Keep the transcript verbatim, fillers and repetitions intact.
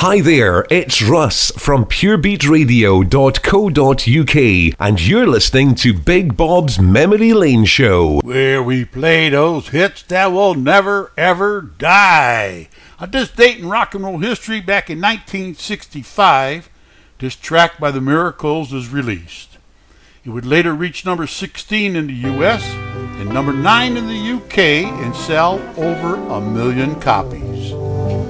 Hi there, it's Russ from pure beat radio dot co dot uk, and you're listening to Big Bob's Memory Lane Show, where we play those hits that will never ever die. On this date in rock and roll history, back in nineteen sixty-five, this track by the Miracles is released. It would later reach number sixteen in the U S and number nine in the U K and sell over a million copies.